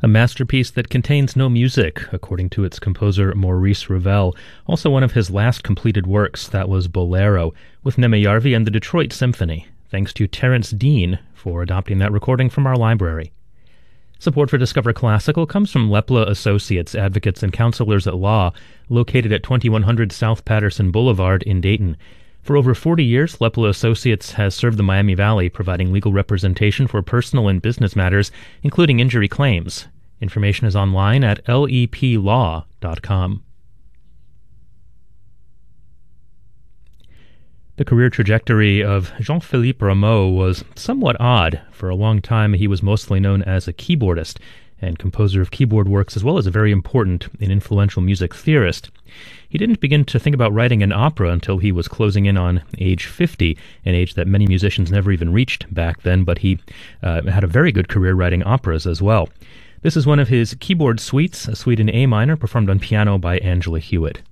A masterpiece that contains no music, according to its composer Maurice Ravel. Also one of his last completed works, that was Bolero, with Nemejärvi and the Detroit Symphony. Thanks to Terence Dean for adopting that recording from our library. Support for Discover Classical comes from Lepla Associates, advocates and counselors at law, located at 2100 South Patterson Boulevard in Dayton. For over 40 years, Lepla Associates has served the Miami Valley, providing legal representation for personal and business matters, including injury claims. Information is online at leplaw.com. The career trajectory of Jean-Philippe Rameau was somewhat odd. For a long time, he was mostly known as a keyboardist and composer of keyboard works, as well as a very important and influential music theorist. He didn't begin to think about writing an opera until he was closing in on age 50, an age that many musicians never even reached back then, but he had a very good career writing operas as well. This is one of his keyboard suites, a suite in A minor, performed on piano by Angela Hewitt.